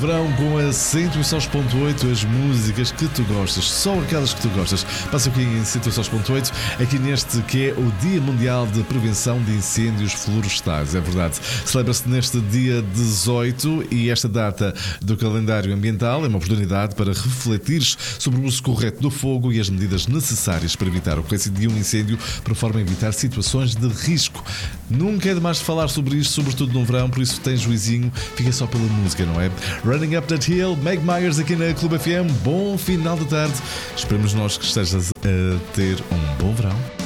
verão com a 106.8, as músicas que tu gostas, só aquelas que tu gostas. Passa aqui em 106.8, aqui neste que é o Dia Mundial de Prevenção de Incêndios Florestais. É verdade, celebra-se neste dia 18 e esta data do calendário ambiental é uma oportunidade para refletires sobre o uso correto do fogo e as medidas necessárias para evitar o ocorrência de um incêndio, por forma a evitar situações de risco. Nunca é demais falar sobre isto, sobretudo no verão, por isso tem juizinho, fica só pela música, não é? Running Up That Hill, Meg Myers aqui na Clube FM. Bom final de tarde. Esperamos nós que estejas a ter um bom verão.